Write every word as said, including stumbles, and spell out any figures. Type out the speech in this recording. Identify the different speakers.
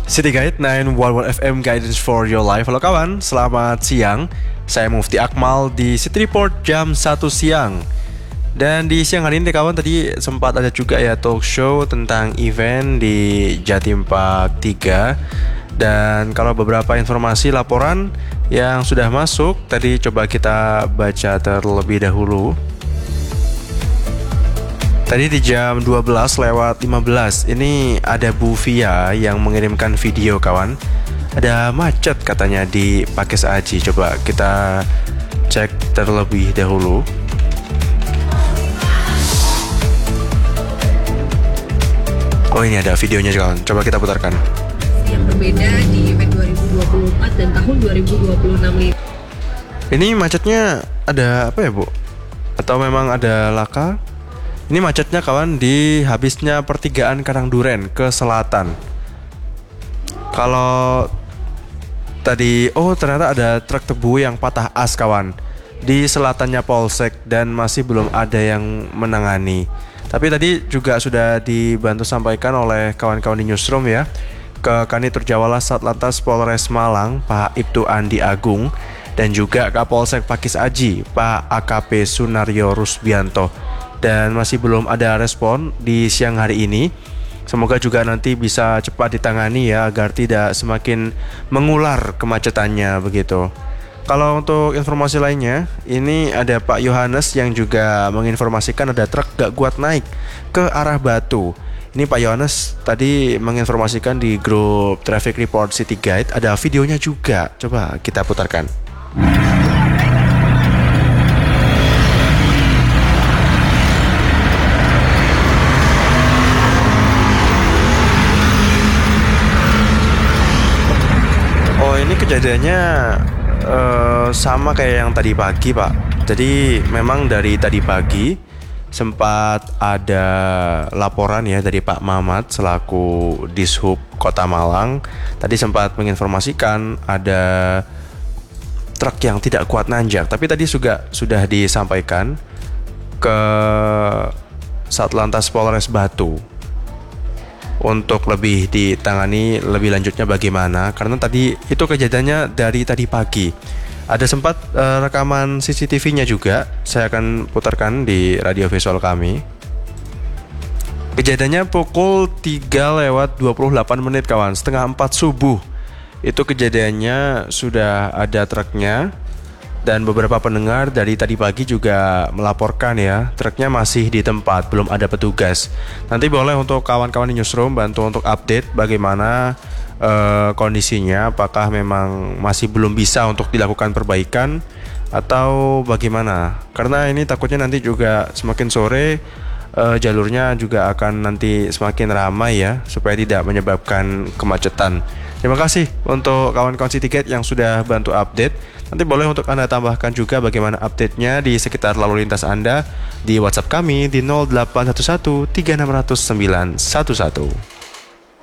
Speaker 1: City Guide sembilan satu satu F M Guidance for Your Life. Halo kawan, selamat siang. Saya Mufti Akmal di City Report jam satu siang. Dan di siang hari ini kawan, tadi sempat ada juga ya talk show tentang event di Jatim Park tiga. Dan kalau beberapa informasi laporan yang sudah masuk, tadi coba kita baca terlebih dahulu. Tadi di jam dua belas lewat lima belas ini ada Bu Via yang mengirimkan video kawan. Ada macet katanya di Pakis Aji. Coba kita cek terlebih dahulu. Oh, ini ada videonya kawan. Coba kita putarkan.
Speaker 2: Yang berbeda di event dua ribu dua puluh empat dan tahun dua ribu dua puluh enam ini.
Speaker 1: Ini macetnya ada apa ya, Bu? Atau memang ada laka? Ini macetnya kawan di habisnya pertigaan Karangduren ke selatan. Kalau tadi, oh ternyata ada truk tebu yang patah as kawan di selatannya Polsek dan masih belum ada yang menangani. Tapi tadi juga sudah dibantu sampaikan oleh kawan-kawan di Newsroom ya ke Kanitur Jawala Satlantas Polres Malang Pak Ibtu Andi Agung dan juga Kapolsek Pakis Aji Pak A K P Sunaryo Rusbianto. Dan masih belum ada respon di siang hari ini. Semoga juga nanti bisa cepat ditangani ya, agar tidak semakin mengular kemacetannya begitu. Kalau untuk informasi lainnya, ini ada Pak Yohanes yang juga menginformasikan ada truk gak kuat naik ke arah Batu. Ini Pak Yohanes tadi menginformasikan di grup Traffic Report City Guide, ada videonya juga. Coba kita putarkan. Ini kejadiannya uh, sama kayak yang tadi pagi Pak. Jadi memang dari tadi pagi sempat ada laporan ya dari Pak Mamat selaku Dishub Kota Malang. Tadi sempat menginformasikan ada truk yang tidak kuat nanjak. Tapi tadi juga sudah disampaikan ke Satlantas Polres Batu untuk lebih ditangani lebih lanjutnya bagaimana, karena tadi itu kejadiannya dari tadi pagi. Ada sempat uh, rekaman C C T V-nya juga, saya akan putarkan di radio visual kami. Kejadiannya pukul tiga lewat dua puluh delapan menit kawan, setengah empat subuh. Itu kejadiannya sudah ada truknya. Dan beberapa pendengar dari tadi pagi juga melaporkan ya, truknya masih di tempat, belum ada petugas. Nanti boleh untuk kawan-kawan di Newsroom bantu untuk update bagaimana uh, kondisinya, apakah memang masih belum bisa untuk dilakukan perbaikan atau bagaimana. Karena ini takutnya nanti juga semakin sore uh, jalurnya juga akan nanti semakin ramai ya, supaya tidak menyebabkan kemacetan. Terima kasih untuk kawan-kawan City Guide yang sudah bantu update. Nanti boleh untuk Anda tambahkan juga bagaimana update-nya di sekitar lalu lintas Anda di WhatsApp kami di nol delapan satu satu tiga enam nol nol sembilan satu satu.